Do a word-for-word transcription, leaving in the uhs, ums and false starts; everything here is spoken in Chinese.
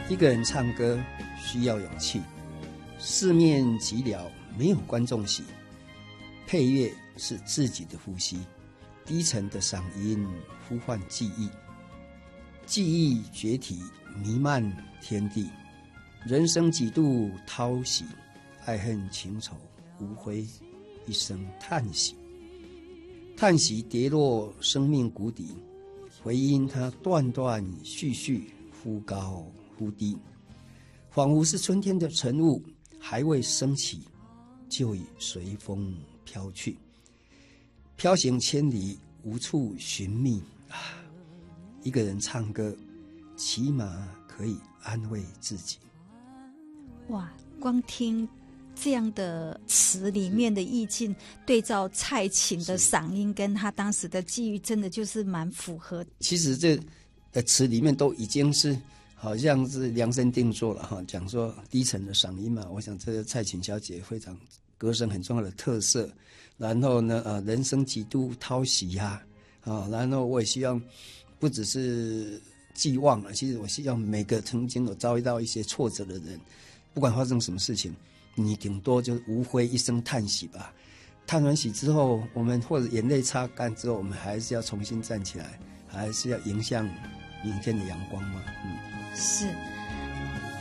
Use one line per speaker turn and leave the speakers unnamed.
一个人唱歌需要勇气，四面寂寥，没有观众席，配乐是自己的呼吸，低沉的嗓音呼唤记忆，记忆决堤弥漫天地，人生几度涛喜，爱恨情仇无悔，一声叹息，叹息跌落生命谷底，回音它断断续续，忽高忽低，仿佛是春天的晨雾，还未升起，就已随风飘去，飘行千里，无处寻觅啊！一个人唱歌，起码可以安慰自己。
哇，光听这样的词里面的意境，对照蔡琴的嗓音跟他当时的际遇，真的就是蛮符合。
其实这的词里面都已经是好像是量身定做了哈，讲说低沉的嗓音嘛，我想这个蔡琴小姐非常歌声很重要的特色。然后呢，呃，人生几度涛喜呀、啊，啊，然后我也希望不只是寄望了，其实我希望每个曾经有遭遇到一些挫折的人，不管发生什么事情，你顶多就无非一声叹息吧。叹完息之后，我们或者眼泪擦干之后，我们还是要重新站起来，还是要迎向明天的阳光嘛。嗯，
是。